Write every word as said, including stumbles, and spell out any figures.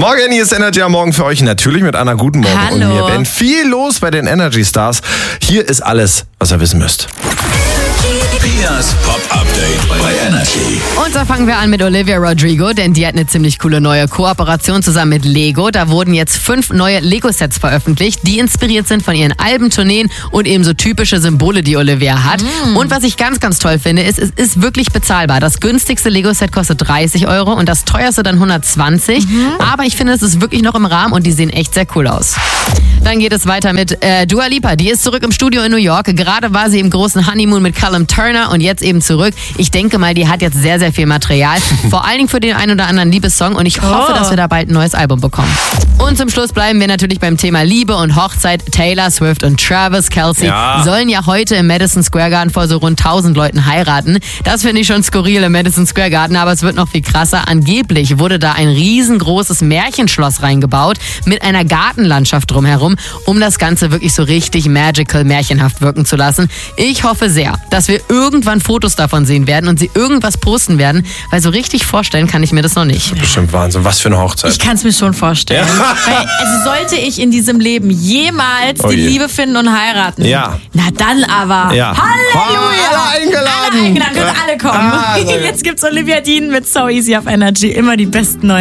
Morgen, hier ist Energy am Morgen für euch. Natürlich mit Anna. Guten Morgen. Hallo. Und mir, Ben. Viel los bei den Energy Stars. Hier ist alles, was ihr wissen müsst. Pias Pop-Update bei Energy. Und da fangen wir an mit Olivia Rodrigo, denn die hat eine ziemlich coole neue Kooperation zusammen mit Lego. Da wurden jetzt fünf neue Lego-Sets veröffentlicht, die inspiriert sind von ihren Albentourneen und eben so typische Symbole, die Olivia hat. Mm. Und was ich ganz, ganz toll finde, ist, es ist wirklich bezahlbar. Das günstigste Lego-Set kostet dreißig Euro und das teuerste dann hundertzwanzig. Mhm. Aber ich finde, es ist wirklich noch im Rahmen und die sehen echt sehr cool aus. Dann geht es weiter mit äh, Dua Lipa. Die ist zurück im Studio in New York. Gerade war sie im großen Honeymoon mit Callum Turner und jetzt eben zurück. Ich denke mal, die hat jetzt sehr, sehr viel Material. Vor allen Dingen für den einen oder anderen Liebessong. Und ich hoffe, oh. dass wir da bald ein neues Album bekommen. Und zum Schluss bleiben wir natürlich beim Thema Liebe und Hochzeit. Taylor Swift und Travis Kelce ja. sollen ja heute im Madison Square Garden vor so rund tausend Leuten heiraten. Das finde ich schon skurril im Madison Square Garden, aber es wird noch viel krasser. Angeblich wurde da ein riesengroßes Märchenschloss reingebaut mit einer Gartenlandschaft drumherum, um das Ganze wirklich so richtig magical, märchenhaft wirken zu lassen. Ich hoffe sehr, dass wir irgendwann Fotos davon sehen werden und sie irgendwas posten werden, weil so richtig vorstellen kann ich mir das noch nicht. Bestimmt Wahnsinn. Was für eine Hochzeit. Ich kann es mir schon vorstellen. Ja. Weil, also sollte ich in diesem Leben jemals oh die je. Liebe finden und heiraten, ja. na dann aber. Ja. Halleluja! Alle eingeladen. Alle eingeladen, können alle kommen. Ah, also. Jetzt gibt's Olivia Dean mit So Easy auf Energy. Immer die besten neuen